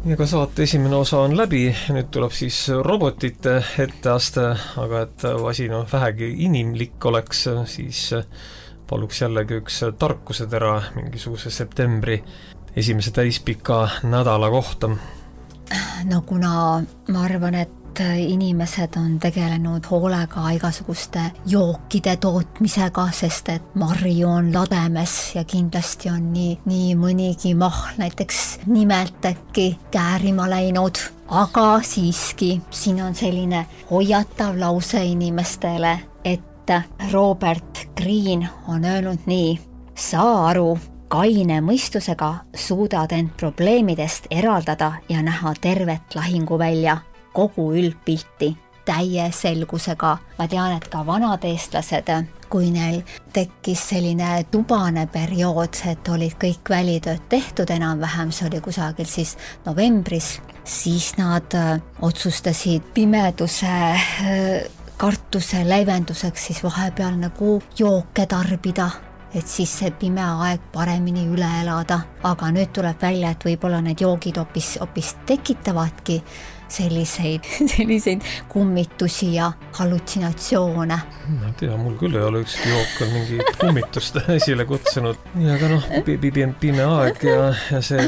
Ja ka saate esimene osa on läbi, nüüd tuleb siis robotite etteaste, aga et asi vähegi inimlik oleks, siis paluks jällegi üks tarkusetera mingisuguse septembri esimese täispika nädala kohta. No kuna ma arvan, et inimesed on tegelenud hoolega igasuguste jookide tootmisega, sest et marju on lademes ja kindlasti on nii mõnigi mahl näiteks nimelt äkki käärima läinud. Aga siiski, siin on selline hoiatav lause inimestele, et Robert Greene on öelnud nii: saa aru, kaine mõistusega suudad end probleemidest eraldada ja näha tervet lahinguvälja, kogu üldpilti täie selgusega. Ma tean, et ka vanad eestlased, kui neil tekkis selline tubane periood, et olid kõik välitööd tehtud enam-vähem, see oli kusagil siis novembris, siis nad otsustasid pimeduse kartuse leevenduseks siis vahepeal nagu jooke tarbida, et siis see pime aeg paremini üle elada. Aga nüüd tuleb välja, et võib-olla need joogid hoopis tekitavadki selliseid kummitusi ja hallutsinatsioone. Ma ei tea, mul küll ei ole ükski jook mingi kummitust esile kutsunud. Ja aga pime aeg ja see